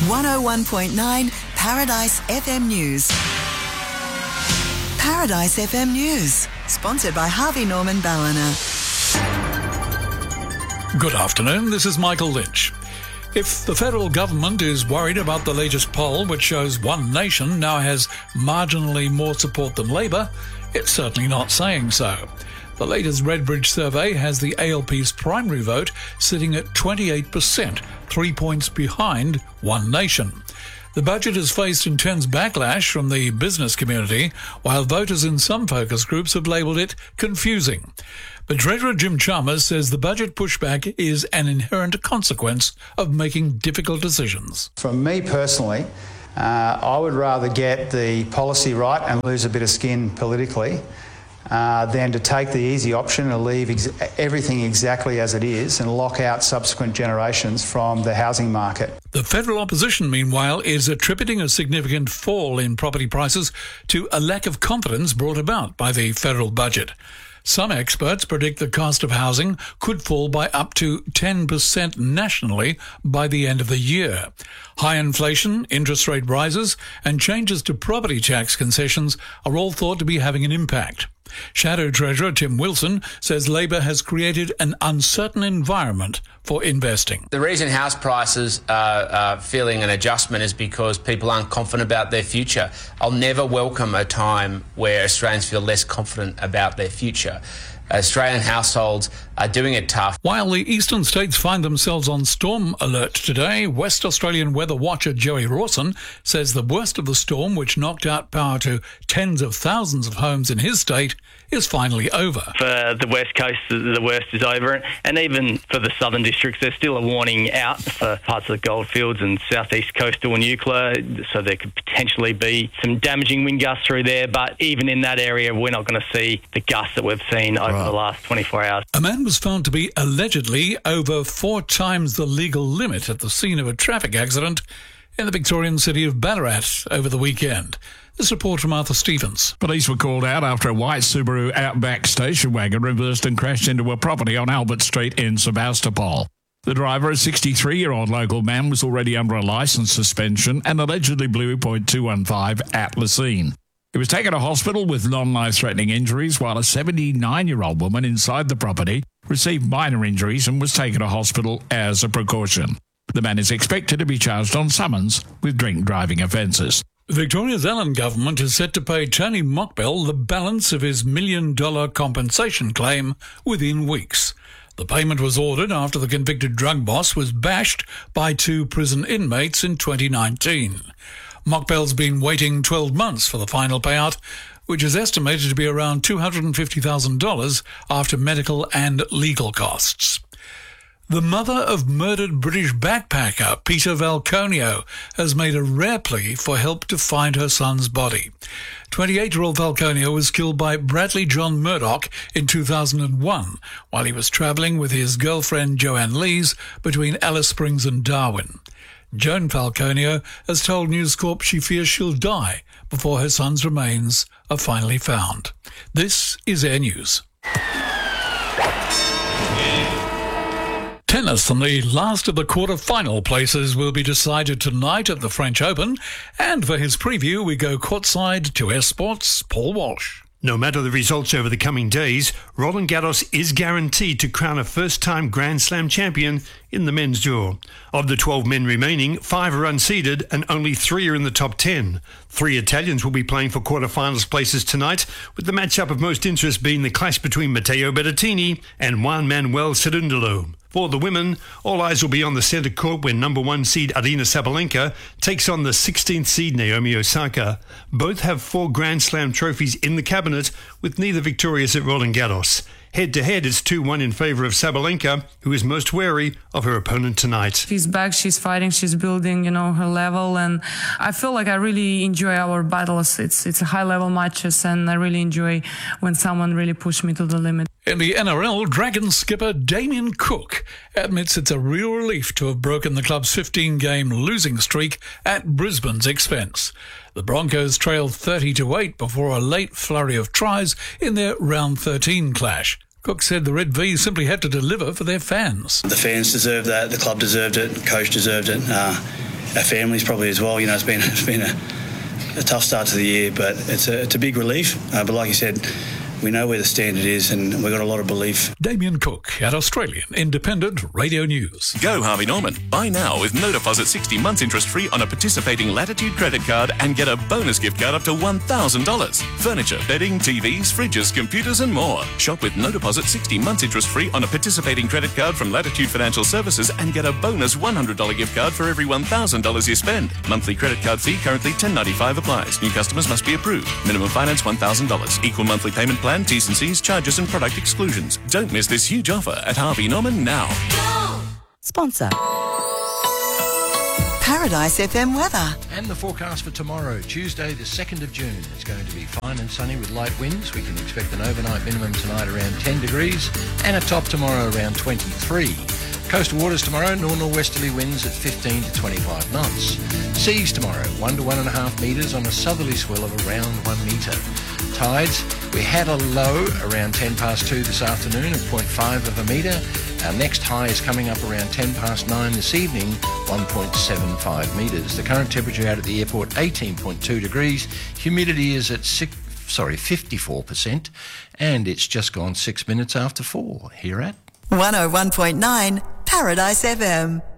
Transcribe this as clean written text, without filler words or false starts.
101.9 Paradise FM News. Paradise FM News, sponsored by Harvey Norman Ballina. Good afternoon, this is Michael Lynch. If the federal government is worried about the latest poll, which shows One Nation now has marginally more support than Labor, it's certainly not saying so. The latest Redbridge survey has the ALP's primary vote sitting at 28%, 3 points behind One Nation. The budget has faced intense backlash from the business community, while voters in some focus groups have labelled it confusing. But Treasurer Jim Chalmers says the budget pushback is an inherent consequence of making difficult decisions. From me personally, I would rather get the policy right and lose a bit of skin politically than to take the easy option and leave everything exactly as it is and lock out subsequent generations from the housing market. The federal opposition, meanwhile, is attributing a significant fall in property prices to a lack of confidence brought about by the federal budget. Some experts predict the cost of housing could fall by up to 10% nationally by the end of the year. High inflation, interest rate rises, and changes to property tax concessions are all thought to be having an impact. Shadow Treasurer Tim Wilson says Labor has created an uncertain environment for investing. The reason house prices are feeling an adjustment is because people aren't confident about their future. I'll never welcome a time where Australians feel less confident about their future. Australian households are doing it tough. While the eastern states find themselves on storm alert today, West Australian weather watcher Joey Rawson says the worst of the storm, which knocked out power to tens of thousands of homes in his state, is finally over. For the West Coast, the worst is over, and even for the southern districts, there's still a warning out for parts of the Goldfields and southeast coastal and Eucla, so there could potentially be some damaging wind gusts through there, but even in that area, we're not going to see the gusts that we've seen over the last 24 hours. A man was found to be allegedly over 4 times the legal limit at the scene of a traffic accident in the Victorian city of Ballarat over the weekend. This report from Arthur Stevens. Police were called out after a white Subaru Outback station wagon reversed and crashed into a property on Albert Street in Sebastopol. The driver, a 63-year-old local man, was already under a licence suspension and allegedly blew .215 at the scene. He was taken to hospital with non-life-threatening injuries, while a 79-year-old woman inside the property received minor injuries and was taken to hospital as a precaution. The man is expected to be charged on summons with drink driving offences. Victoria's Allan government is set to pay Tony Mockbell the balance of his $1 million compensation claim within weeks. The payment was ordered after the convicted drug boss was bashed by 2 prison inmates in 2019. Mockbell's been waiting 12 months for the final payout, which is estimated to be around $250,000 after medical and legal costs. The mother of murdered British backpacker Peter Valconio has made a rare plea for help to find her son's body. 28-year-old Valconio was killed by Bradley John Murdoch in 2001 while he was travelling with his girlfriend Joanne Lees between Alice Springs and Darwin. Joan Falconio has told News Corp she fears she'll die before her son's remains are finally found. This is Air News. Tennis and the last of the quarter-final places will be decided tonight at the French Open, and for his preview we go courtside to Air Sports' Paul Walsh. No matter the results over the coming days, Roland Garros is guaranteed to crown a first-time Grand Slam champion in the men's draw. Of the 12 men remaining, 5 are unseeded and only 3 are in the top 10. 3 Italians will be playing for quarter-finals places tonight, with the matchup of most interest being the clash between Matteo Berrettini and Juan Manuel Cerundolo. For the women, all eyes will be on the centre court when number 1 seed Aryna Sabalenka takes on the 16th seed Naomi Osaka. Both have 4 Grand Slam trophies in the cabinet, with neither victorious at Roland Garros. Head-to-head, it's 2-1 in favour of Sabalenka, who is most wary of her opponent tonight. She's back, she's fighting, she's building, her level, and I feel like I really enjoy our battles. It's high-level matches, and I really enjoy when someone really pushes me to the limit. In the NRL, Dragons skipper Damien Cook admits it's a real relief to have broken the club's 15-game losing streak at Brisbane's expense. The Broncos trailed 30-8 before a late flurry of tries in their round 13 clash. Cook said the Red V simply had to deliver for their fans. The fans deserved that, the club deserved it, the coach deserved it. our families probably as well. It's been a tough start to the year, but it's a big relief. But like you said, we know where the standard is, and we've got a lot of belief. Damien Cook at Australian Independent Radio News. Go Harvey Norman. Buy now with no deposit 60 months interest-free on a participating Latitude credit card and get a bonus gift card up to $1,000. Furniture, bedding, TVs, fridges, computers and more. Shop with no deposit 60 months interest-free on a participating credit card from Latitude Financial Services and get a bonus $100 gift card for every $1,000 you spend. Monthly credit card fee currently $10.95 applies. New customers must be approved. Minimum finance $1,000. Equal monthly payment plan. T's and C's, charges and product exclusions. Don't miss this huge offer at Harvey Norman now. Go! Sponsor. Paradise FM weather. And the forecast for tomorrow, Tuesday the 2nd of June. It's going to be fine and sunny with light winds. We can expect an overnight minimum tonight around 10 degrees and a top tomorrow around 23. Coastal waters tomorrow, north-northwesterly winds at 15 to 25 knots. Seas tomorrow, 1 to 1.5 metres on a southerly swell of around 1 metre. Tides, we had a low around 10 past 2 this afternoon of 0.5 of a metre. Our next high is coming up around 10 past 9 this evening, 1.75 metres. The current temperature out at the airport, 18.2 degrees. Humidity is at 54%, and it's just gone 6 minutes after 4 here at 101.9 Paradise FM.